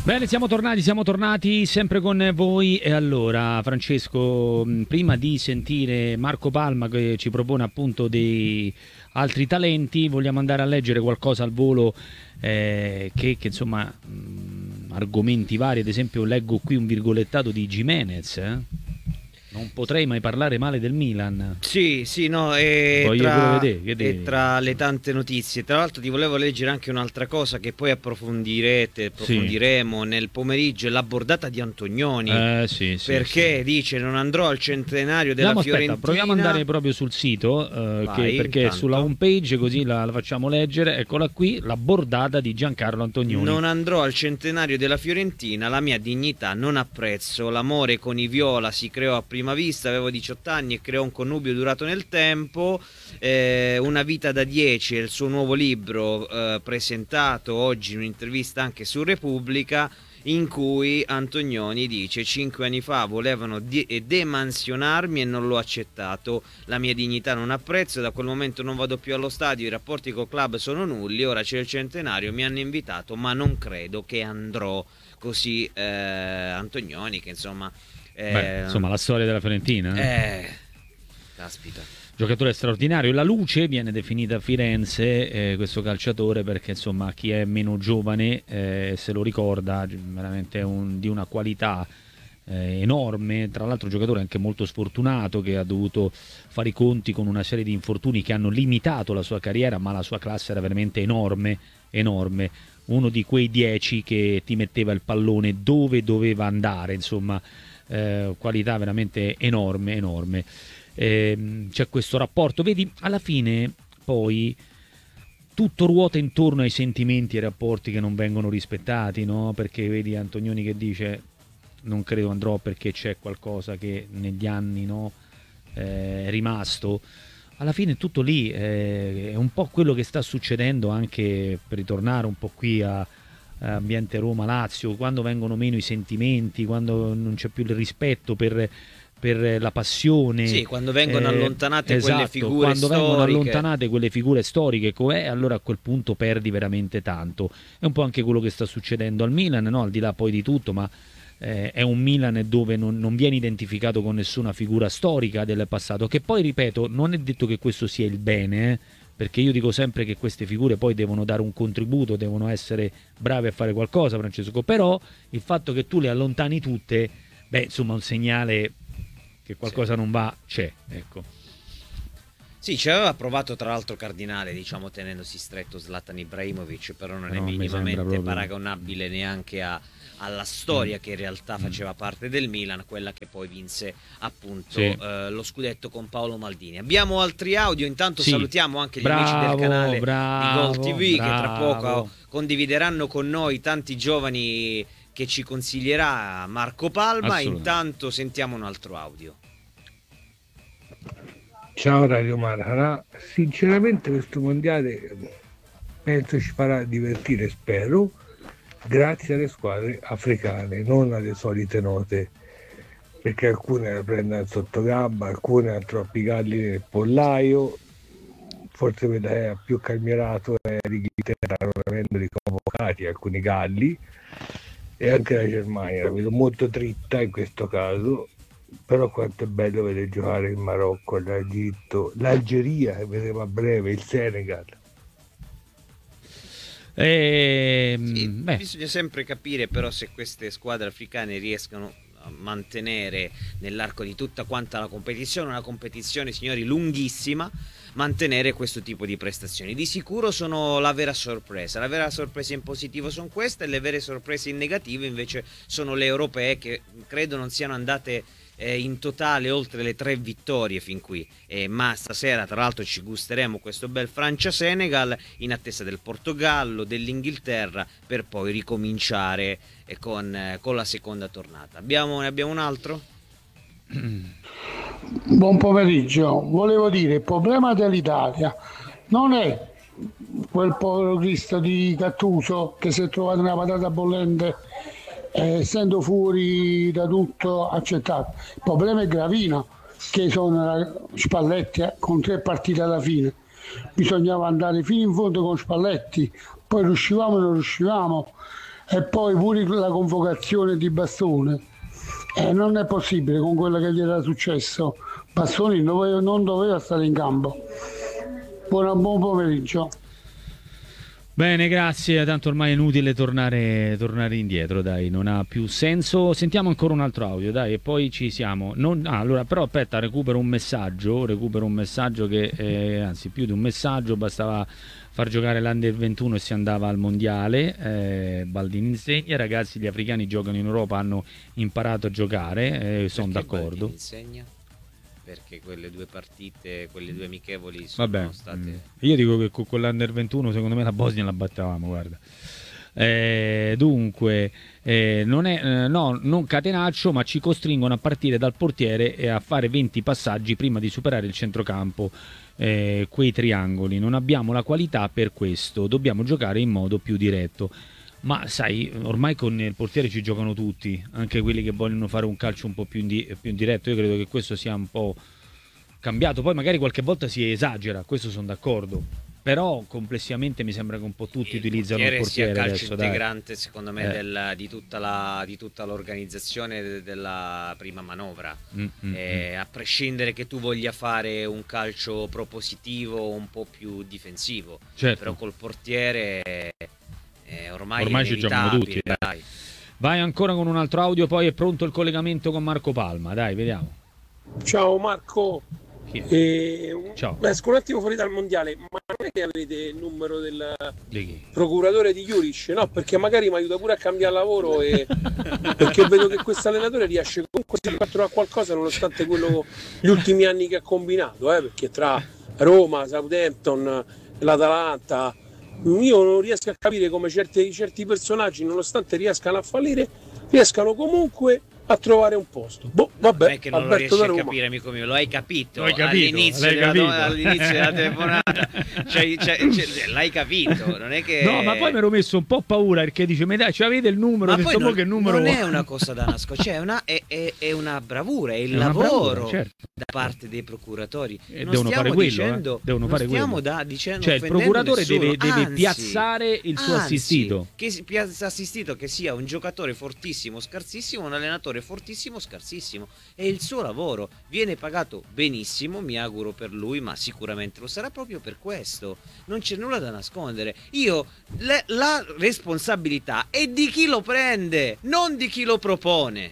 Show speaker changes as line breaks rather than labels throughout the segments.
Bene, siamo tornati sempre con voi. E allora, Francesco, prima di sentire Marco Palma che ci propone appunto dei altri talenti, vogliamo andare a leggere qualcosa al volo che insomma, argomenti vari. Ad esempio, leggo qui un virgolettato di Gimenez. Non potrei mai parlare male del Milan.
Sì, sì, no,
Voglio pure vedere.
e tra le tante notizie, tra l'altro ti volevo leggere anche un'altra cosa che poi approfondiremo nel pomeriggio, è la bordata di Antonioni,
Sì,
perché dice non andrò al centenario della Fiorentina.
Aspetta, proviamo ad andare proprio sul sito, perché
intanto.
sulla home page così la facciamo leggere. Eccola qui, la bordata di Giancarlo Antonioni.
Non andrò al centenario della Fiorentina, la mia dignità non ha prezzo, l'amore con i viola si creò a prima vista, avevo 18 anni e creò un connubio durato nel tempo, Una vita da 10 è il suo nuovo libro, presentato oggi in un'intervista anche su Repubblica, in cui Antonioni dice: 5 anni fa volevano demansionarmi e non l'ho accettato, la mia dignità non ha prezzo, da quel momento non vado più allo stadio, i rapporti col club sono nulli, ora c'è il centenario, mi hanno invitato ma non credo che andrò. Così Antonioni, che insomma
insomma, la storia della Fiorentina.
Caspita.
Giocatore straordinario. La luce viene definita a Firenze, questo calciatore, perché insomma chi è meno giovane se lo ricorda, veramente di una qualità enorme. Tra l'altro un giocatore anche molto sfortunato, che ha dovuto fare i conti con una serie di infortuni che hanno limitato la sua carriera, ma la sua classe era veramente enorme. Uno di quei 10 che ti metteva il pallone dove doveva andare, insomma, qualità veramente enorme. C'è questo rapporto, vedi, alla fine poi tutto ruota intorno ai sentimenti e ai rapporti che non vengono rispettati, no? Perché vedi Antonioni che dice non credo andrò perché c'è qualcosa che negli anni, no, è rimasto. Alla fine tutto lì, è un po' quello che sta succedendo, anche per ritornare un po' qui a ambiente Roma-Lazio, quando vengono meno i sentimenti, quando non c'è più il rispetto per la passione.
Sì, quando vengono allontanate
esatto,
quelle figure
quando
storiche.
vengono allontanate quelle figure storiche, allora a quel punto perdi veramente tanto. È un po' anche quello che sta succedendo al Milan, no? Al di là poi di tutto, ma è un Milan dove non viene identificato con nessuna figura storica del passato, che poi, ripeto, non è detto che questo sia il bene, perché io dico sempre che queste figure poi devono dare un contributo, devono essere brave a fare qualcosa, Francesco, però il fatto che tu le allontani tutte, insomma, un segnale che qualcosa non va c'è, ecco.
Sì, ci aveva provato tra l'altro Cardinale, diciamo, tenendosi stretto Zlatan Ibrahimovic, però non è minimamente paragonabile neanche alla storia che in realtà faceva parte del Milan, quella che poi vinse appunto lo scudetto con Paolo Maldini. Abbiamo altri audio, intanto salutiamo anche gli amici del canale di Gol TV che tra poco condivideranno con noi tanti giovani che ci consiglierà Marco Palma. Intanto sentiamo un altro audio.
Ciao Radio Marana, sinceramente questo mondiale penso ci farà divertire, spero, grazie alle squadre africane, non alle solite note, perché alcune la prendono sotto gamba, alcune hanno troppi galli nel pollaio, forse quella più calmierato è l'Inghilterra, non avendo riconvocati alcuni galli, e anche la Germania la vedo molto dritta in questo caso. Però quanto è bello vedere giocare il Marocco, l'Egitto, l'Algeria che vedremo a breve, il Senegal.
Bisogna sempre capire però se queste squadre africane riescono a mantenere nell'arco di tutta quanta la competizione, una competizione, signori, lunghissima, mantenere questo tipo di prestazioni. Di sicuro sono la vera sorpresa in positivo sono queste, e le vere sorprese in negativo invece sono le europee, che credo non siano andate in totale oltre le 3 vittorie fin qui, ma stasera tra l'altro ci gusteremo questo bel Francia-Senegal in attesa del Portogallo, dell'Inghilterra, per poi ricominciare con la seconda tornata. Ne abbiamo un altro?
Buon pomeriggio, volevo dire, il problema dell'Italia non è quel povero Cristo di Gattuso che si è trovato una patata bollente, essendo fuori da tutto accettato. Il problema è Gravina, che sono Spalletti con 3 partite alla fine. Bisognava andare fino in fondo con Spalletti, poi riuscivamo o non riuscivamo, e poi pure la convocazione di Bastone. Non è possibile con quello che gli era successo. Bastoni non doveva stare in campo. Buon pomeriggio.
Bene, grazie, tanto ormai è inutile tornare indietro, dai, non ha più senso. Sentiamo ancora un altro audio, dai, e poi ci siamo. Allora, però aspetta, recupero un messaggio che, anzi più di un messaggio, bastava far giocare l'Under 21 e si andava al mondiale. Baldini insegna, ragazzi, gli africani giocano in Europa, hanno imparato a giocare, sono d'accordo.
Baldini insegna? Perché quelle due partite, quelle due amichevoli sono state...
Io dico che con l'Under 21 secondo me la Bosnia la battevamo, guarda. Dunque non catenaccio, ma ci costringono a partire dal portiere e a fare 20 passaggi prima di superare il centrocampo, quei triangoli. Non abbiamo la qualità per questo, dobbiamo giocare in modo più diretto. Ma sai, ormai con il portiere ci giocano tutti, anche quelli che vogliono fare un calcio un po' più diretto. Io credo che questo sia un po' cambiato. Poi magari qualche volta si esagera, questo sono d'accordo. Però complessivamente mi sembra che un po' tutti utilizzano il portiere
sia calcio
adesso,
integrante,
dai.
secondo me, di tutta l'organizzazione della prima manovra. A prescindere che tu voglia fare un calcio propositivo o un po' più difensivo,
certo.
Però col portiere...
ormai ci giocano tutti, dai. Vai ancora con un altro audio, poi è pronto il collegamento con Marco Palma, dai, vediamo.
Ciao Marco.
Ciao.
Esco un attimo fuori dal mondiale, ma non è che avete il numero del procuratore di Juric? No, perché magari mi aiuta pure a cambiare lavoro perché vedo che questo allenatore riesce comunque a trovare qualcosa nonostante gli ultimi anni che ha combinato, perché tra Roma, Southampton, l'Atalanta, io non riesco a capire come certi personaggi, nonostante riescano a fallire, riescano comunque a trovare un posto. Vabbè,
è che non
Alberto
lo riesci a capire, amico mio, lo hai capito, all'inizio della telefonata. L'hai capito, non è che...
No, ma poi mi ero messo un po' paura perché dice, ma dai, avete il numero?
Ma poi
che numero
non è una cosa da nascondere, è una bravura, è il lavoro, certo, da parte dei procuratori. Non
devono fare quello, devono fare quello.
Dicendo,
cioè il procuratore deve
anzi,
piazzare il suo assistito.
Che sia un giocatore fortissimo, scarsissimo, un allenatore fortissimo, scarsissimo. È il suo lavoro, viene pagato benissimo, mi auguro per lui, ma sicuramente lo sarà proprio per questo. Non c'è nulla da nascondere. La responsabilità è di chi lo prende, non di chi lo propone.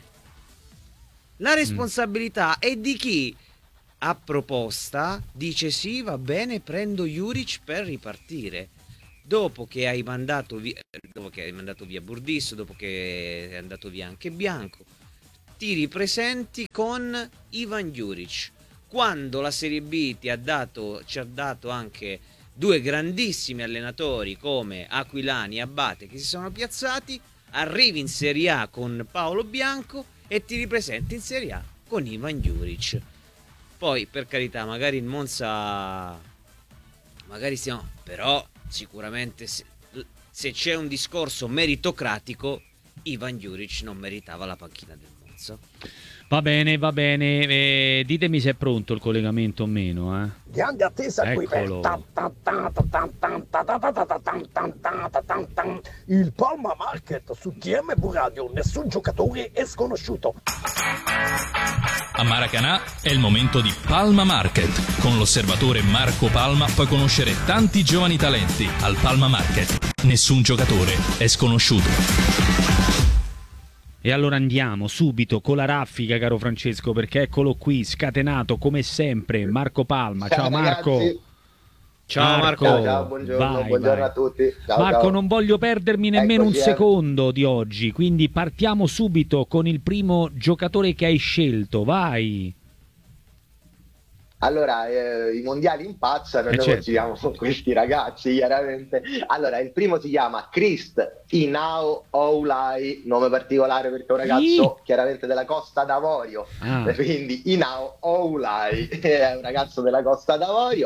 La responsabilità è di chi a proposta dice sì, va bene, prendo Juric per ripartire. Dopo che hai mandato via Burdisso, dopo che è andato via anche Bianco, ti ripresenti con Ivan Juric. Quando la Serie B ci ha dato anche due grandissimi allenatori come Aquilani e Abate che si sono piazzati, arrivi in Serie A con Paolo Bianco e ti ripresenti in Serie A con Ivan Juric. Poi, per carità, magari il Monza, però sicuramente se c'è un discorso meritocratico, Ivan Juric non meritava la panchina del Monza.
Va bene, ditemi se è pronto il collegamento o meno.
Grande attesa qui per il Palma Market su TMV Radio, nessun giocatore è sconosciuto.
A Maracanã è il momento di Palma Market. Con l'osservatore Marco Palma puoi conoscere tanti giovani talenti. Al Palma Market nessun giocatore è sconosciuto.
E allora andiamo subito con la raffica, caro Francesco, perché eccolo qui, scatenato come sempre, Marco Palma. Ciao Marco.
Ragazzi.
Ciao Marco.
Ciao, buongiorno a tutti.
Marco,
ciao.
Non voglio perdermi nemmeno
Eccoci,
un secondo di oggi, quindi partiamo subito con il primo giocatore che hai scelto, vai.
Allora, i mondiali impazzano e noi
certo.
giriamo con questi ragazzi, chiaramente. Allora, il primo si chiama Christ Inao Oulai, nome particolare perché è un ragazzo chiaramente della Costa d'Avorio, quindi Inao Oulai è un ragazzo della Costa d'Avorio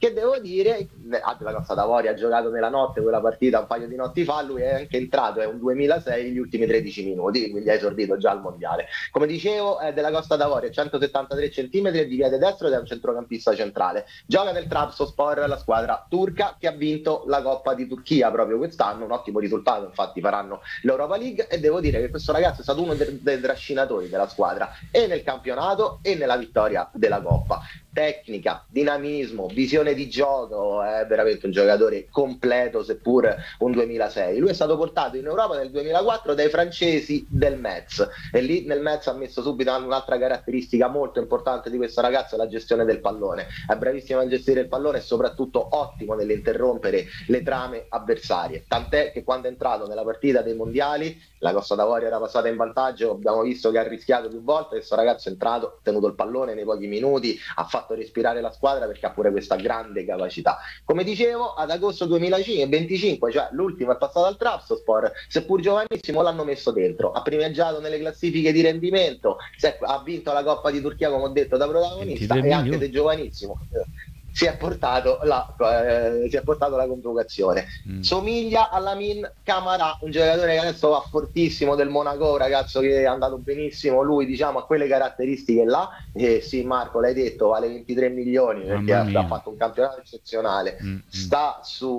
che devo dire, della Costa d'Avorio ha giocato nella notte quella partita un paio di notti fa, lui è anche entrato, è un 2006 gli ultimi 13 minuti, quindi ha esordito già al mondiale. Come dicevo, è della Costa d'Avorio, 173 cm, è di piede destro ed è un centrocampista centrale. Gioca nel Trabzonspor, la squadra turca che ha vinto la Coppa di Turchia proprio quest'anno, un ottimo risultato, infatti faranno l'Europa League, e devo dire che questo ragazzo è stato uno dei trascinatori della squadra e nel campionato e nella vittoria della Coppa. Tecnica, dinamismo, visione di gioco, è veramente un giocatore completo, seppur un 2006. Lui è stato portato in Europa nel 2004 dai francesi del Metz, e lì nel Metz ha messo subito un'altra caratteristica molto importante di questo ragazzo, è la gestione del pallone. È bravissimo a gestire il pallone e soprattutto ottimo nell'interrompere le trame avversarie, tant'è che quando è entrato nella partita dei mondiali la Costa d'Avorio era passata in vantaggio, abbiamo visto che ha rischiato più volte, questo ragazzo è entrato, ha tenuto il pallone nei pochi minuti, ha fatto respirare la squadra perché ha pure questa grande capacità. Come dicevo, ad agosto 2025, cioè l'ultimo è passato al Trabzonspor, seppur giovanissimo l'hanno messo dentro, ha primeggiato nelle classifiche di rendimento, ha vinto la Coppa di Turchia, come ho detto, da protagonista, e anche se giovanissimo si è portato la convocazione. Somiglia a Lamine Camara, un giocatore che adesso va fortissimo del Monaco, un ragazzo che è andato benissimo, lui diciamo ha quelle caratteristiche là, e sì, Marco, l'hai detto, vale 23 milioni perché ha fatto un campionato eccezionale, sta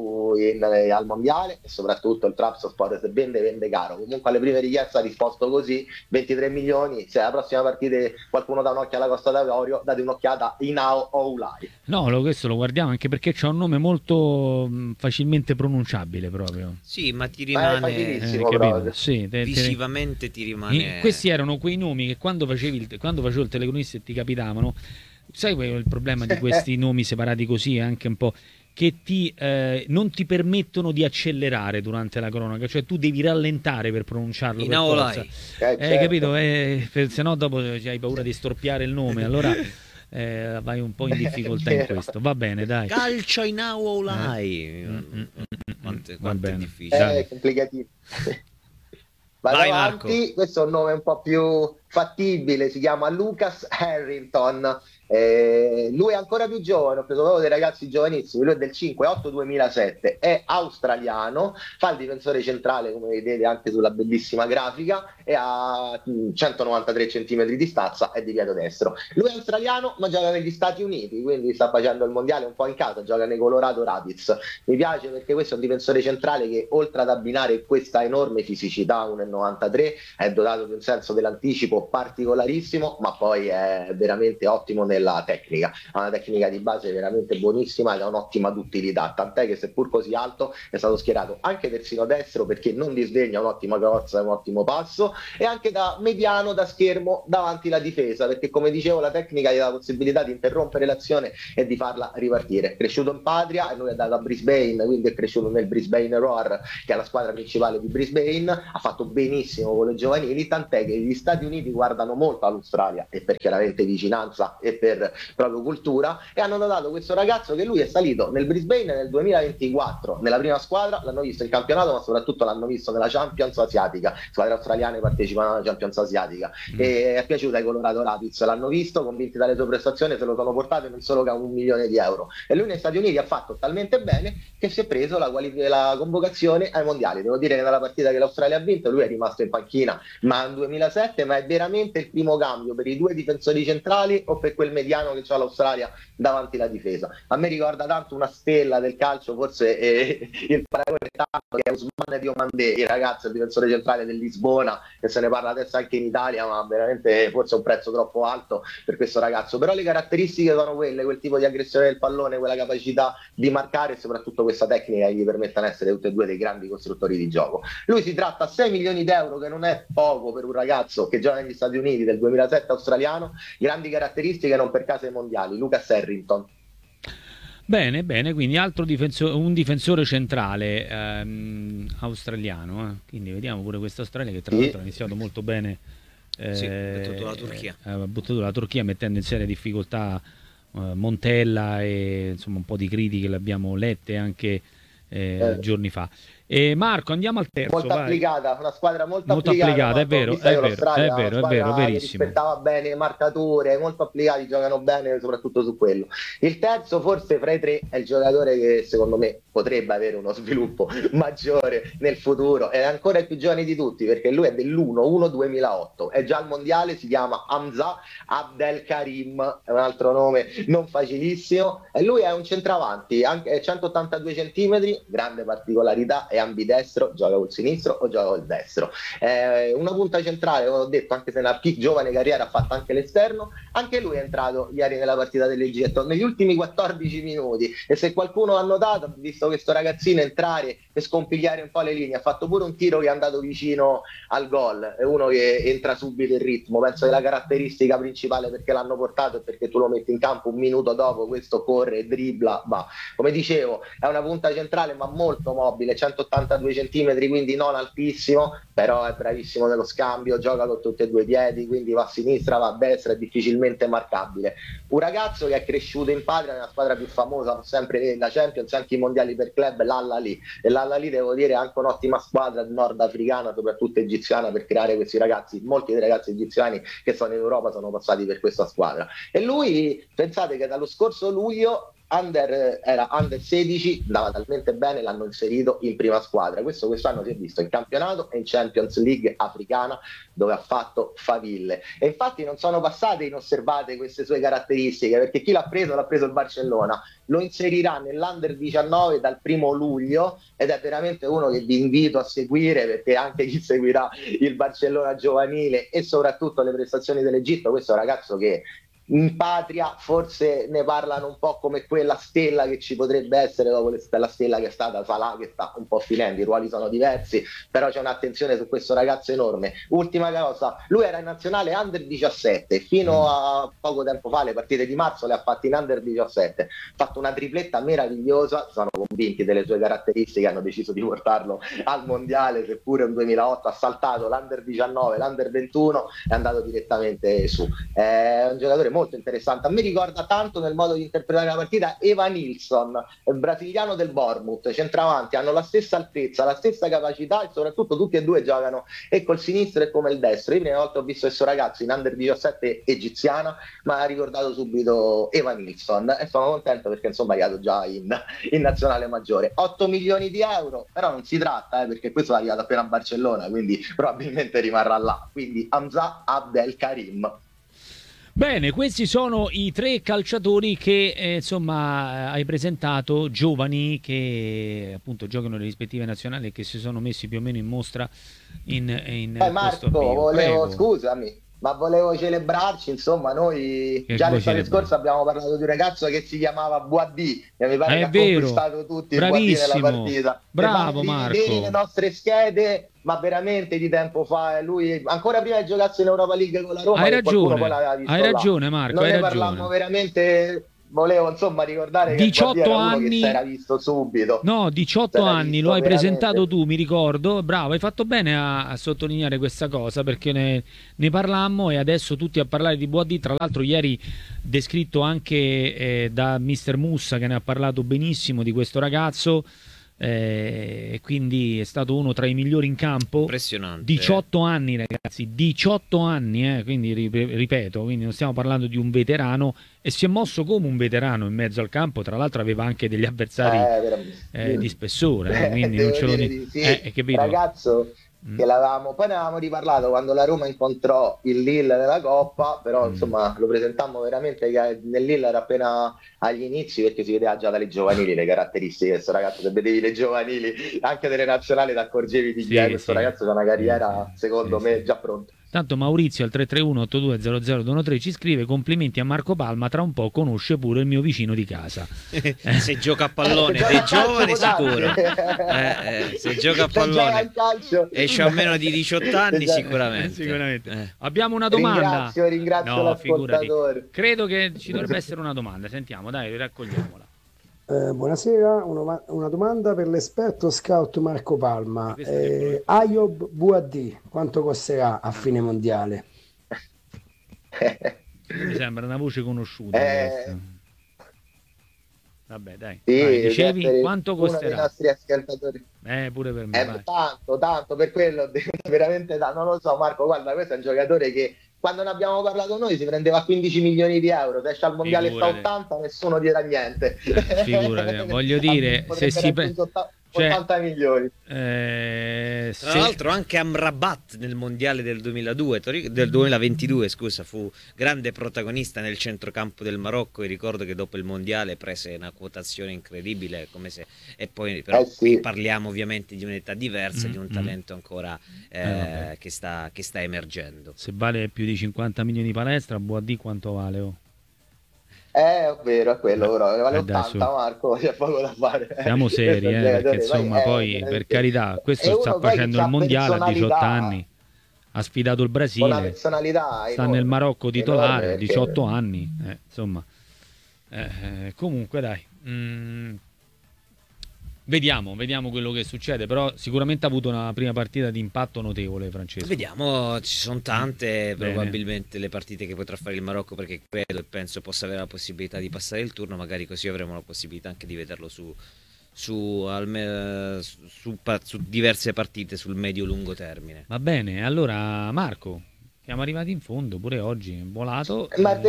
al mondiale, e soprattutto il Trabzonspor se vende caro. Comunque alle prime richieste ha risposto così, 23 milioni, se alla prossima partita qualcuno dà un occhio alla Costa d'Avorio, date un'occhiata in Inao Oulai.
No, questo lo guardiamo anche perché c'ha un nome molto facilmente pronunciabile proprio.
Sì, ma ti rimane
sì,
visivamente ti rimane.
Questi erano quei nomi che quando facevo il telecronista e ti capitavano, sai qual è il problema di questi nomi separati così, anche un po' che non ti permettono di accelerare durante la cronaca, cioè tu devi rallentare per pronunciarlo, per forza.
Certo.
Capito? Se no dopo hai paura di storpiare il nome, allora vai un po' in difficoltà in questo. Va bene, dai.
Calcio in Aulai. Quanto è difficile.
È complicativo. Vado
Vai,
avanti.
Marco.
Questo è un nome un po' più fattibile, si chiama Lucas Harrington. Lui è ancora più giovane, ho preso proprio dei ragazzi giovanissimi, lui è del 5-8-2007, è australiano, fa il difensore centrale come vedete anche sulla bellissima grafica, e ha 193 cm di stazza, è di piede destro. Lui è australiano ma gioca negli Stati Uniti, quindi sta facendo il mondiale un po' in casa, gioca nei Colorado Rapids. Mi piace perché questo è un difensore centrale che, oltre ad abbinare questa enorme fisicità, 1,93, è dotato di un senso dell'anticipo particolarissimo, ma poi è veramente ottimo nella tecnica, ha una tecnica di base veramente buonissima ed ha un'ottima duttilità, tant'è che seppur così alto è stato schierato anche terzino destro perché non disdegna un'ottima corsa e un ottimo passo, e anche da mediano, da schermo davanti la difesa, perché come dicevo la tecnica gli dà la possibilità di interrompere l'azione e di farla ripartire. È cresciuto in patria e lui è andato a Brisbane, quindi è cresciuto nel Brisbane Roar, che è la squadra principale di Brisbane, ha fatto benissimo con le giovanili, tant'è che gli Stati Uniti guardano molto all'Australia, e per chiaramente vicinanza e per proprio cultura, e hanno notato questo ragazzo che lui è salito nel Brisbane nel 2024 nella prima squadra, l'hanno visto in campionato ma soprattutto l'hanno visto nella Champions asiatica, squadre australiane partecipano alla Champions asiatica, e è piaciuto ai Colorado Rapids, l'hanno visto, convinti dalle sue prestazioni, se lo sono portato non solo che a €1 milione, e lui negli Stati Uniti ha fatto talmente bene che si è preso la convocazione ai mondiali. Devo dire che nella partita che l'Australia ha vinto lui è rimasto in panchina, ma nel 2007, ma è veramente il primo cambio per i due difensori centrali o per quel mediano che c'ha l'Australia davanti alla difesa. A me ricorda tanto una stella del calcio, forse il paragone è tanto, che è Ousmane Diomandé, il ragazzo, il difensore centrale del Lisbona, che se ne parla adesso anche in Italia, ma veramente forse è un prezzo troppo alto per questo ragazzo. Però le caratteristiche sono quelle, quel tipo di aggressione del pallone, quella capacità di marcare e soprattutto questa tecnica che gli permettono di essere tutti e due dei grandi costruttori di gioco. Lui si tratta a €6 milioni, che non è poco per un ragazzo che gioca negli Stati Uniti, del 2007 australiano, grandi caratteristiche non per caso ai mondiali. Lucas Harrington.
Bene, quindi un difensore centrale australiano, quindi vediamo pure questa Australia che tra l'altro ha iniziato molto bene,
ha
buttato la Turchia mettendo in serie difficoltà Montella, e insomma un po' di critiche le abbiamo lette anche giorni fa. Marco, andiamo al terzo.
Molto applicata, una squadra molto
applicata, è vero, è verissimo.
Rispettava bene le marcature, molto applicati, giocano bene soprattutto su quello. Il terzo forse fra i tre è il giocatore che secondo me potrebbe avere uno sviluppo maggiore nel futuro, è ancora il più giovane di tutti perché lui è dell'1-1-2008, è già al mondiale, si chiama Hamza Abdelkarim, è un altro nome non facilissimo, e lui è un centravanti, anche 182 centimetri, grande particolarità, è ambidestro, gioca col sinistro o gioca col destro. Una punta centrale, come ho detto, anche se nella più giovane carriera ha fatto anche l'esterno, anche lui è entrato ieri nella partita dell'Egitto negli ultimi 14 minuti, e se qualcuno ha notato, ha visto questo ragazzino entrare e scompigliare un po' le linee, ha fatto pure un tiro che è andato vicino al gol, è uno che entra subito in ritmo. Penso che la caratteristica principale perché l'hanno portato è perché tu lo metti in campo un minuto dopo, questo corre, dribbla, va. Come dicevo, è una punta centrale ma molto mobile, 182 centimetri, quindi non altissimo, però è bravissimo nello scambio, gioca con tutti e due i piedi, quindi va a sinistra, va a destra, è difficilmente marcabile. Un ragazzo che è cresciuto in patria nella squadra più famosa sempre la Champions, anche i mondiali per club, l'Al-Ahly, e l'Al-Ahly devo dire è anche un'ottima squadra nordafricana, soprattutto egiziana, per creare questi ragazzi. Molti dei ragazzi egiziani che sono in Europa sono passati per questa squadra, e lui, pensate che dallo scorso luglio era under 16, andava talmente bene, l'hanno inserito in prima squadra. Quest'anno si è visto in campionato e in Champions League africana, dove ha fatto faville, e infatti non sono passate inosservate queste sue caratteristiche, perché chi l'ha preso il Barcellona, lo inserirà nell'Under 19 dal 1° luglio, ed è veramente uno che vi invito a seguire, perché anche chi seguirà il Barcellona giovanile e soprattutto le prestazioni dell'Egitto, questo è un ragazzo che in patria forse ne parlano un po' come quella stella che ci potrebbe essere dopo la stella che è stata Salah, che sta un po' finendo, i ruoli sono diversi, però c'è un'attenzione su questo ragazzo enorme. Ultima cosa, lui era in nazionale under 17 fino a poco tempo fa, le partite di marzo le ha fatte in under 17, ha fatto una tripletta meravigliosa, sono convinti delle sue caratteristiche, hanno deciso di portarlo al mondiale, seppure nel 2008 ha saltato l'under 19, l'under 21, è andato direttamente su. È un giocatore molto interessante, a me ricorda tanto nel modo di interpretare la partita Evan Nilsson, il brasiliano del Bournemouth, centravanti, hanno la stessa altezza, la stessa capacità, e soprattutto tutti e due giocano e col sinistro e come il destro. Io prima volta ho visto questo ragazzo in under 17 egiziana, ma ha ricordato subito Evan Nilsson, e sono contento perché insomma è arrivato già in nazionale maggiore. 8 milioni di euro, però non si tratta, perché questo è arrivato appena a Barcellona, quindi probabilmente rimarrà là. Quindi Hamza Abdelkarim.
Bene, questi sono i tre calciatori che insomma hai presentato, giovani che appunto giocano nelle rispettive nazionali e che si sono messi più o meno in mostra in
Marco, scusami, ma volevo celebrarci, insomma, noi già l'estate scorsa abbiamo parlato di un ragazzo che si chiamava Boadì, che mi pare che ha conquistato tutti il Boadì nella partita.
Bravo Marco.
Le nostre schede, ma veramente di tempo fa, lui ancora prima di giocarsi in Europa League con la Roma,
hai ragione Marco,
noi ne parlammo veramente. Volevo insomma ricordare che
18 anni
che si era visto subito.
No, 18 anni lo hai presentato tu, mi ricordo. Bravo, hai fatto bene a sottolineare questa cosa, perché ne parlammo e adesso tutti a parlare di Boadì. Tra l'altro ieri descritto anche da Mister Mussa, che ne ha parlato benissimo di questo ragazzo. Quindi è stato uno tra i migliori in campo.
Impressionante.
18 anni ragazzi, 18 anni, quindi ripeto, quindi non stiamo parlando di un veterano, e si è mosso come un veterano in mezzo al campo. Tra l'altro aveva anche degli avversari di spessore, quindi non ce lo
capito? Ragazzo che poi ne avevamo riparlato quando la Roma incontrò il Lille nella Coppa, però insomma lo presentammo veramente che nel Lille era appena agli inizi, perché si vedeva già dalle giovanili le caratteristiche di questo ragazzo. Se vedevi le giovanili anche delle nazionali ti accorgevi di questo ragazzo ha una carriera secondo me già pronta.
Tanto Maurizio al 331-8200-213 ci scrive: complimenti a Marco Palma, tra un po' conosce pure il mio vicino di casa.
Se gioca a pallone dei giovani sicuro, se gioca a pallone e c'ha meno di 18 anni sicuramente.
Abbiamo una domanda.
Ringrazio l'ascoltatore.
Credo che ci dovrebbe essere una domanda, sentiamo, dai, raccogliamola.
Buonasera, una domanda per l'esperto scout Marco Palma. Ayoub Boadì quanto costerà a fine mondiale?
Mi sembra una voce conosciuta. Vabbè, dai.
Sì,
vai, dicevi quanto
uno dei
costerà?
nostri ascoltatori.
Pure per me.
Tanto, per quello veramente tanto. Non lo so, Marco, guarda, questo è un giocatore che quando ne abbiamo parlato noi si prendeva 15 milioni di euro, se esce al mondiale sta 80, nessuno dirà niente.
Figurati, voglio dire, se si
80 milioni.
Tra l'altro anche Amrabat nel mondiale del 2022, scusa, fu grande protagonista nel centrocampo del Marocco, e ricordo che dopo il mondiale prese una quotazione incredibile, come se, e poi però qui parliamo ovviamente di un'età diversa, di un talento ancora che sta emergendo.
Se vale più di 50 milioni di palestra, Boadì quanto vale?
È vero, è quello, però ne vale 80,
su.
Marco, c'è poco da fare.
Siamo seri, perché insomma poi per carità, questo sta facendo il mondiale a 18 anni, ha sfidato il Brasile, sta nel Marocco titolare, 18 anni, insomma. Comunque dai, vediamo quello che succede, però sicuramente ha avuto una prima partita di impatto notevole, Francesco.
Vediamo, ci sono tante probabilmente le partite che potrà fare il Marocco, perché credo e penso possa avere la possibilità di passare il turno, magari così avremo la possibilità anche di vederlo su diverse partite sul medio-lungo termine.
Va bene, allora Marco, siamo arrivati in fondo pure oggi, volato.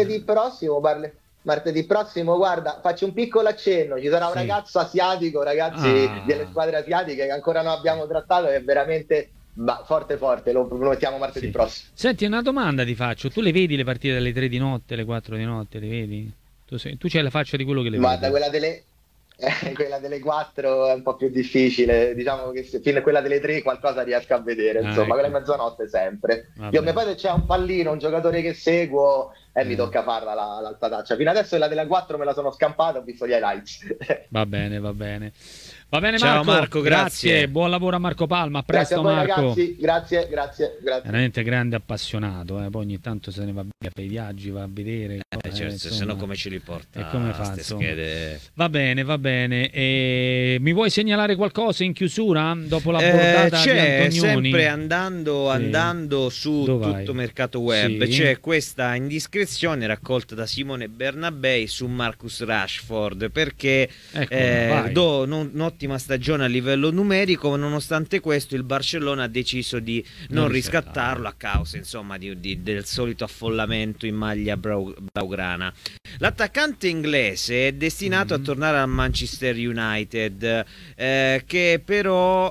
Martedì prossimo, guarda, faccio un piccolo accenno, ci sarà un ragazzo asiatico, ragazzi delle squadre asiatiche che ancora non abbiamo trattato, è veramente forte, lo mettiamo martedì prossimo.
Senti, una domanda ti faccio, tu le vedi le partite alle 3 di notte, alle 4 di notte, le vedi? Tu c'hai la faccia di quello che le vedi?
Guarda, quella delle 4 è un po' più difficile, diciamo che fino a quella delle 3 qualcosa riesco a vedere, insomma, quella mezzanotte sempre. Io poi se c'è un pallino, un giocatore che seguo, mi tocca farla l'alta taccia. Fino adesso quella della 4 me la sono scampata, ho visto gli highlights. Va bene
Ciao Marco, grazie.
Buon lavoro a Marco Palma, a presto. Grazie a voi,
Marco. Grazie.
Veramente grande appassionato, poi ogni tanto se ne va via per i viaggi, va a vedere.
Certo, se no come ce li porta?
E come fa,
schede?
Va bene. E mi vuoi segnalare qualcosa in chiusura dopo la bordata di Antonioni?
Sempre andando su tutto mercato web, c'è questa indiscrezione raccolta da Simone Bernabei su Marcus Rashford, perché un'ottima stagione a livello numerico, ma nonostante questo il Barcellona ha deciso di non riscattarlo a causa insomma del solito affollamento in maglia blaugrana. L'attaccante inglese è destinato a tornare al Manchester United, che però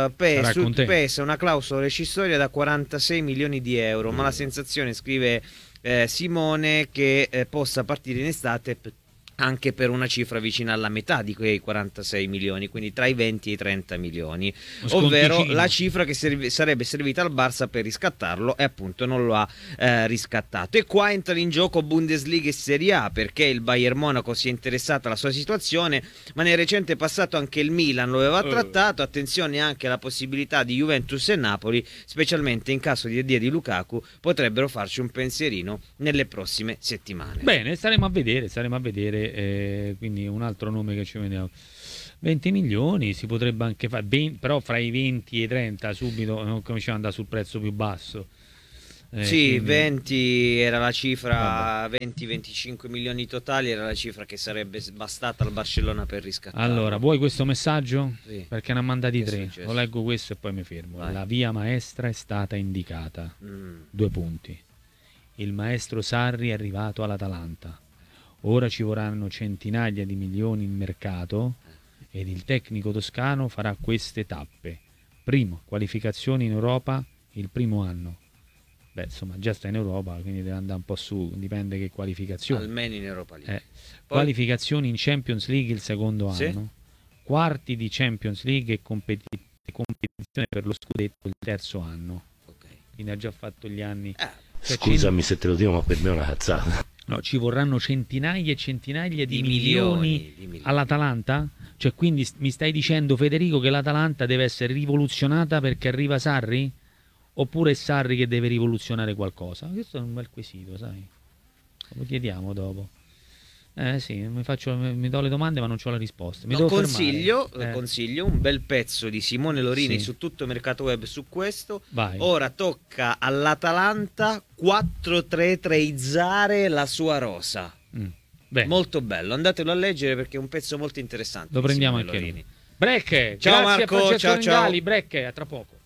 pesa una clausola rescissoria da 46 milioni di euro, ma la sensazione, scrive Simone, che possa partire in estate anche per una cifra vicina alla metà di quei 46 milioni, quindi tra i 20 e i 30 milioni, ovvero la cifra che sarebbe servita al Barça per riscattarlo, e appunto non lo ha riscattato. E qua entrano in gioco Bundesliga e Serie A, perché il Bayern Monaco si è interessato alla sua situazione, ma nel recente passato anche il Milan lo aveva trattato. Attenzione anche alla possibilità di Juventus e Napoli, specialmente in caso di addio di Lukaku, potrebbero farci un pensierino nelle prossime settimane.
Bene, staremo a vedere. Quindi un altro nome che ci vediamo, 20 milioni si potrebbe anche fare, però fra i 20 e i 30 subito non cominciamo ad andare sul prezzo più basso.
Sì, quindi 20 era la cifra, 20-25 milioni totali era la cifra che sarebbe bastata al Barcellona per riscattarlo.
Allora, vuoi questo messaggio?
Sì.
Perché ne ha mandati 3. Lo leggo questo e poi mi fermo. Vai. La via maestra è stata indicata. 2 punti. Il maestro Sarri è arrivato all'Atalanta. Ora ci vorranno centinaia di milioni in mercato ed il tecnico toscano farà queste tappe. Primo, qualificazioni in Europa il primo anno. Beh, insomma, già sta in Europa, quindi deve andare un po' su, dipende che qualificazioni.
Almeno in Europa League.
Qualificazioni in Champions League il secondo anno. Quarti di Champions League e competizione per lo scudetto il terzo anno. Quindi ha già fatto gli anni.
Scusami se te lo dico, ma per me è una cazzata.
No, ci vorranno centinaia e centinaia di milioni all'Atalanta? Cioè, quindi mi stai dicendo, Federico, che l'Atalanta deve essere rivoluzionata perché arriva Sarri? Oppure è Sarri che deve rivoluzionare qualcosa? Questo è un bel quesito, sai? Lo chiediamo dopo. Sì, mi do le domande ma non ho la risposta.
Consiglio un bel pezzo di Simone Lorini su tutto mercato web su questo.
Vai.
Ora tocca all'Atalanta 4-3-3izzare la sua rosa. molto bello, andatelo a leggere perché è un pezzo molto interessante.
Lo prendiamo anche noi. Break,
ciao
grazie
Marco,
a
ciao.
Break, a tra poco.